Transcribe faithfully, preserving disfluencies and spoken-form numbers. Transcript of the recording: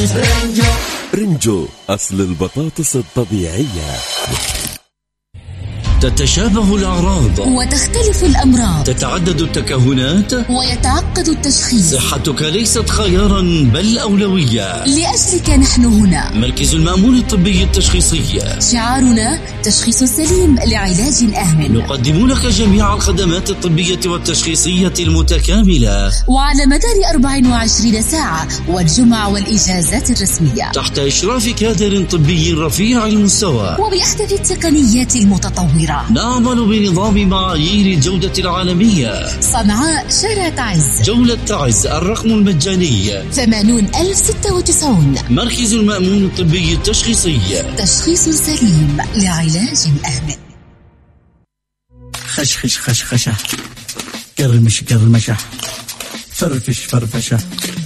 رنجو. رنجو أصل البطاطس الطبيعية. تتشابه الأعراض وتختلف الأمراض، تتعدد التكهنات ويتعقد التشخيص. صحتك ليست خيارا بل أولوية. لأجلك نحن هنا مركز المأمون الطبي التشخيصي. شعارنا تشخيص سليم لعلاج آمن. نقدم لك جميع الخدمات الطبية والتشخيصية المتكاملة وعلى مدار أربع وعشرين ساعة، والجمع والإجازات الرسمية، تحت إشراف كادر طبي رفيع المستوى وبأحدث التقنيات المتطورة. نعمل بنظام معايير الجودة العالمية. صنعاء، شارع تعز، جولة تعز، الرقم المجاني ثمانون ألف ستة وتسعين. مركز المأمون الطبي التشخيصي. تشخيص سليم لعلاج آمن. خشخش خشخشة، قرمش قرمشة، فرفش فرفشة.